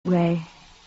Ray.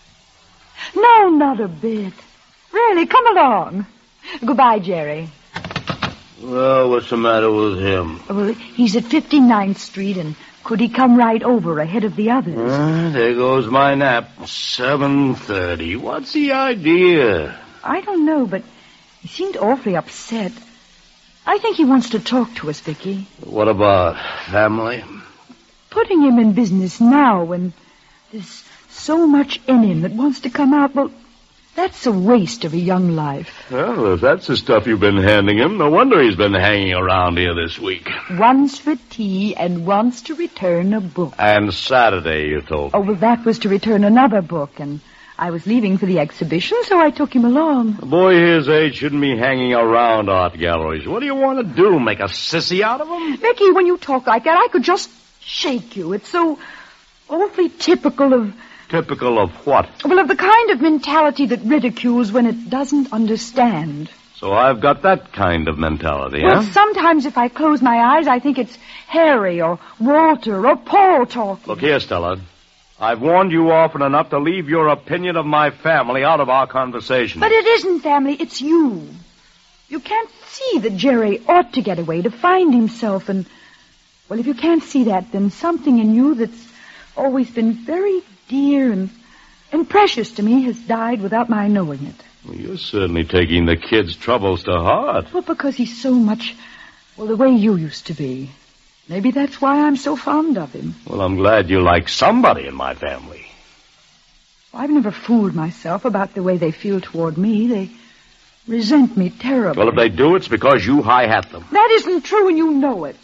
No, not a bit. Really, come along. Goodbye, Jerry. Well, what's the matter with him? Well, he's at 59th Street, and could he come right over ahead of the others? There goes my nap. 7:30. What's the idea? I don't know, but he seemed awfully upset. I think he wants to talk to us, Vicky. What about family? Putting him in business now when there's so much in him that wants to come out, well, that's a waste of a young life. Well, if that's the stuff you've been handing him, no wonder he's been hanging around here this week. Once for tea and wants to return a book. And Saturday, you told me. Oh, well, that was to return another book, and I was leaving for the exhibition, so I took him along. A boy his age shouldn't be hanging around art galleries. What do you want to do, make a sissy out of him? Vicky, when you talk like that, I could just shake you. It's so awfully typical of... Typical of what? Well, of the kind of mentality that ridicules when it doesn't understand. So I've got that kind of mentality, Well, huh? sometimes if I close my eyes, I think it's Harry or Walter or Paul talking. Look here, Stella. I've warned you often enough to leave your opinion of my family out of our conversation. But it isn't family, it's you. You can't see that Jerry ought to get away to find himself, and... Well, if you can't see that, then something in you that's always been very dear and precious to me has died without my knowing it. Well, you're certainly taking the kid's troubles to heart. Well, because he's so much, well, the way you used to be. Maybe that's why I'm so fond of him. Well, I'm glad you like somebody in my family. I've never fooled myself about the way they feel toward me. They resent me terribly. Well, if they do, it's because you high-hat them. That isn't true, and you know it.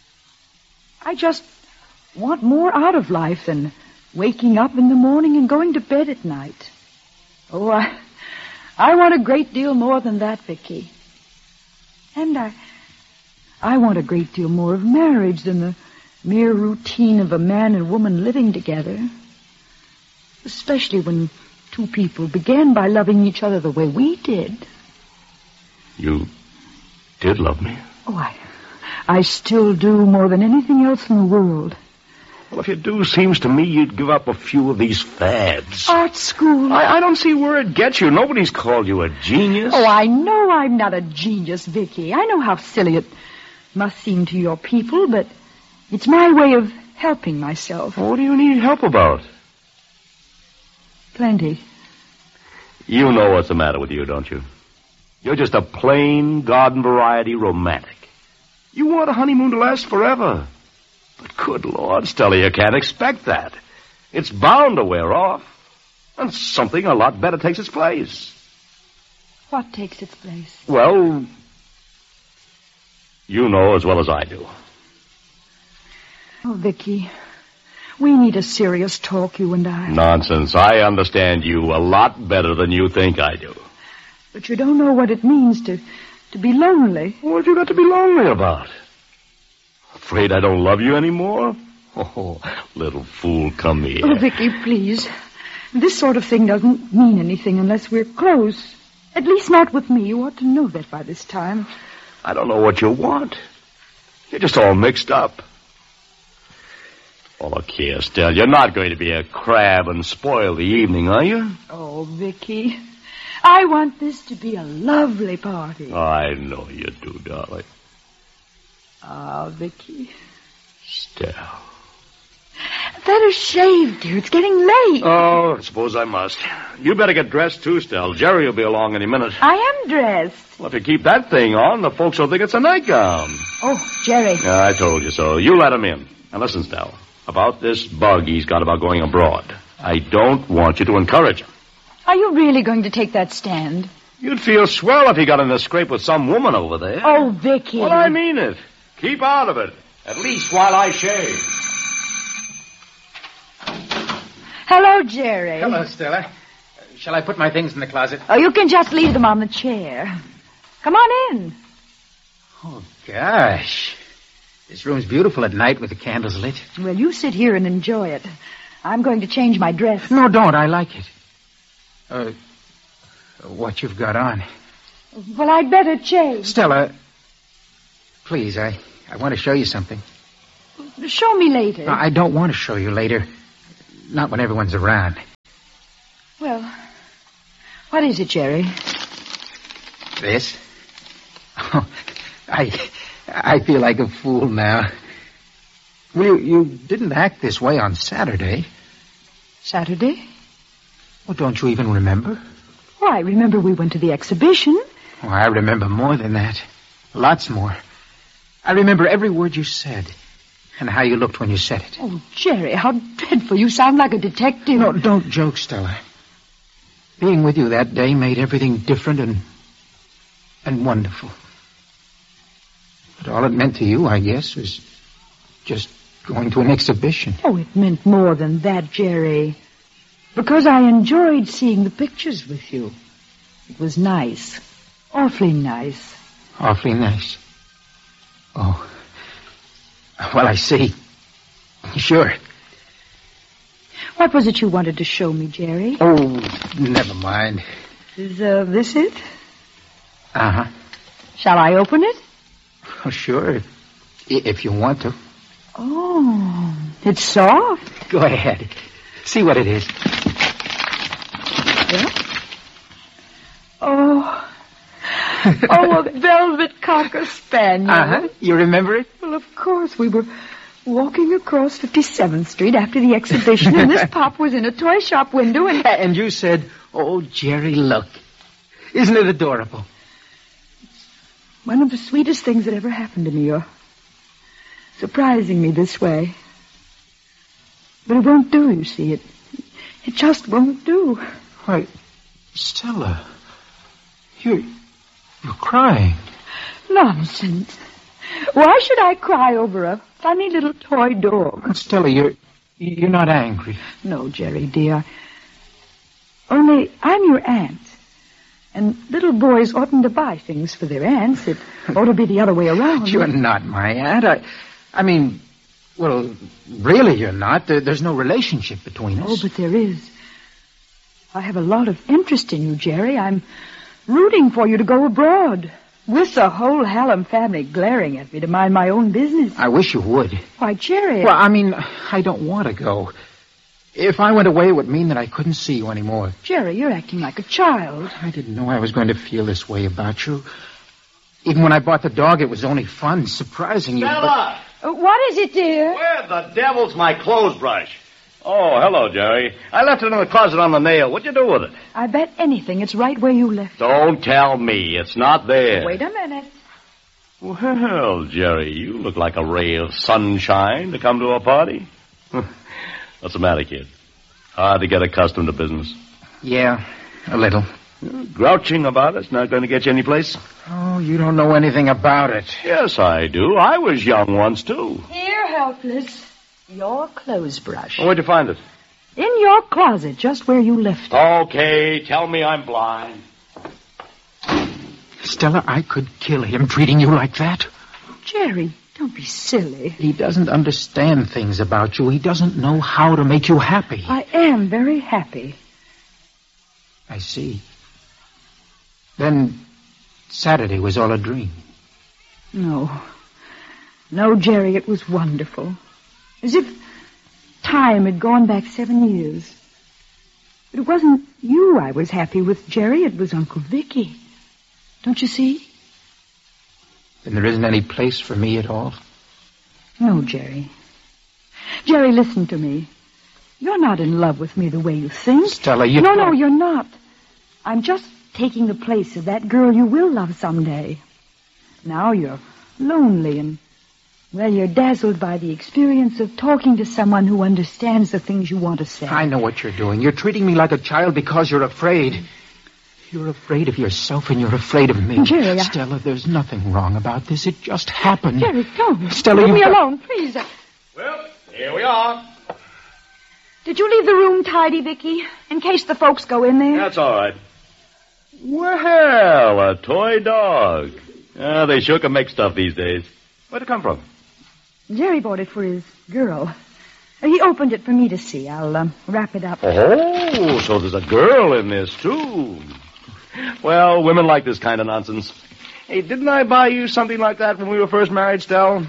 I just want more out of life than waking up in the morning and going to bed at night. Oh, I want a great deal more than that, Vicky. And I want a great deal more of marriage than the mere routine of a man and woman living together. Especially when two people began by loving each other the way we did. You did love me? Oh, I still do more than anything else in the world. Well, if you do, seems to me you'd give up a few of these fads. Art school. I don't see where it gets you. Nobody's called you a genius. Oh, I know I'm not a genius, Vicky. I know how silly it must seem to your people, but it's my way of helping myself. What do you need help about? Plenty. You know what's the matter with you, don't you? You're just a plain, garden variety romantic. You want a honeymoon to last forever. But good Lord, Stella, you can't expect that. It's bound to wear off. And something a lot better takes its place. What takes its place? Well, you know as well as I do. Oh, Vicky, we need a serious talk, you and I. Nonsense. I understand you a lot better than you think I do. But you don't know what it means to be lonely. What have you got to be lonely about? Afraid I don't love you anymore? Oh, little fool, come here. Oh, Vicky, please. This sort of thing doesn't mean anything unless we're close. At least not with me. You ought to know that by this time. I don't know what you want. You're just all mixed up. Oh, look here, Stella. You're not going to be a crab and spoil the evening, are you? Oh, Vicky, I want this to be a lovely party. I know you do, darling. Ah, Vicky. Stella. Better shave, dear. It's getting late. Oh, I suppose I must. You better get dressed, too, Stella. Jerry will be along any minute. I am dressed. Well, if you keep that thing on, the folks will think it's a nightgown. Oh, Jerry. I told you so. You let him in. Now, listen, Stella. About this bug he's got about going abroad. I don't want you to encourage him. Are you really going to take that stand? You'd feel swell if he got in a scrape with some woman over there. Oh, Vicky. Well, I mean it. Keep out of it. At least while I shave. Hello, Jerry. Hello, Stella. Shall I put my things in the closet? Oh, you can just leave them on the chair. Come on in. Oh, gosh. This room's beautiful at night with the candles lit. Well, you sit here and enjoy it. I'm going to change my dress. No, don't. I like it. What you've got on. Well, I'd better change. Stella, please, I want to show you something. Show me later. No, I don't want to show you later. Not when everyone's around. Well, what is it, Jerry? This? Oh, I feel like a fool now. Well, you didn't act this way on Saturday. Saturday? Well, don't you even remember? Oh, I remember we went to the exhibition. Oh, I remember more than that. Lots more. I remember every word you said and how you looked when you said it. Oh, Jerry, how dreadful. You sound like a detective. No, don't joke, Stella. Being with you that day made everything different and wonderful. But all it meant to you, I guess, was just going to an exhibition. Oh, it meant more than that, Jerry. Because I enjoyed seeing the pictures with you. It was nice. Awfully nice. Awfully nice. Oh. Well, I see. Sure. What was it you wanted to show me, Jerry? Oh, never mind. Is this it? Uh-huh. Shall I open it? Oh, sure. If you want to. Oh, it's soft. Go ahead. See what it is. Yeah? Oh, a velvet cocker spaniel. Uh-huh. You remember it? Well, of course. We were walking across 57th Street after the exhibition, and this pop was in a toy shop window, and... And you said, "Oh, Jerry, look. Isn't it adorable?" One of the sweetest things that ever happened to me. You're surprising me this way. But it won't do, you see. It just won't do. Why, Stella, you're crying. Nonsense. Why should I cry over a funny little toy dog? Stella, you're not angry. No, Jerry, dear. Only I'm your aunt. And little boys oughtn't to buy things for their aunts. It ought to be the other way around. You're not my aunt. I mean, well, really you're not. There's no relationship between us. Oh, but there is. I have a lot of interest in you, Jerry. I'm rooting for you to go abroad. With the whole Hallam family glaring at me to mind my own business. I wish you would. Why, Jerry... Well, I mean, I don't want to go. If I went away, it would mean that I couldn't see you anymore. Jerry, you're acting like a child. I didn't know I was going to feel this way about you. Even when I bought the dog, it was only fun, surprising you. Stella! What is it, dear? Where the devil's my clothes brush? Oh, hello, Jerry. I left it in the closet on the nail. What'd you do with it? I bet anything it's right where you left it. Don't tell me. It's not there. Wait a minute. Well, Jerry, you look like a ray of sunshine to come to a party. What's the matter, kid? Hard to get accustomed to business. Yeah, a little. Grouching about it's not going to get you any place. Oh, you don't know anything about it. Yes, I do. I was young once, too. Here, helpless. Your clothes brush. Where'd you find it? In your closet, just where you left it. Okay, tell me I'm blind. Stella, I could kill him treating you like that. Jerry, don't be silly. He doesn't understand things about you. He doesn't know how to make you happy. I am very happy. I see. Then Saturday was all a dream. No, Jerry, it was wonderful. As if time had gone back 7 years. But it wasn't you I was happy with, Jerry. It was Uncle Vicky. Don't you see? Then there isn't any place for me at all? No, Jerry. Jerry, listen to me. You're not in love with me the way you think. Stella, you... No, you're not. I'm just taking the place of that girl you will love someday. Now you're lonely and, well, you're dazzled by the experience of talking to someone who understands the things you want to say. I know what you're doing. You're treating me like a child because you're afraid. You're afraid of yourself and you're afraid of me. Jerry, Stella, there's nothing wrong about this. It just happened. Jerry, don't. Stella, leave me alone, please. Well, here we are. Did you leave the room tidy, Vicky, in case the folks go in there? That's all right. Well, a toy dog. They sure can make stuff these days. Where'd it come from? Jerry bought it for his girl. He opened it for me to see. I'll wrap it up. Oh, so there's a girl in this, too. Well, women like this kind of nonsense. Hey, didn't I buy you something like that when we were first married, Stell?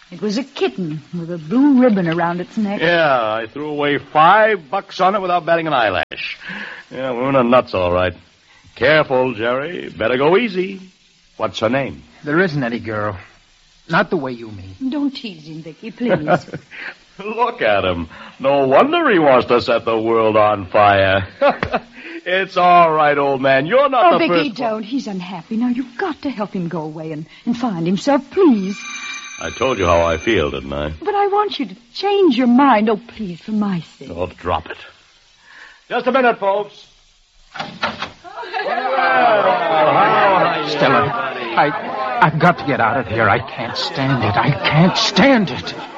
It was a kitten with a blue ribbon around its neck. Yeah, I threw away $5 on it without batting an eyelash. Yeah, we're in the nuts, all right. Careful, Jerry. Better go easy. What's her name? There isn't any girl. Not the way you mean. Don't tease him, Vicky, please. Look at him. No wonder he wants to set the world on fire. It's all right, old man. You're not the Vicky, first... don't. He's unhappy. Now, you've got to help him go away and find himself, please. I told you how I feel, didn't I? But I want you to change your mind. Oh, please, for my sake. Oh, drop it. Just a minute, folks. Stella, I've got to get out of here. I can't stand it. I can't stand it.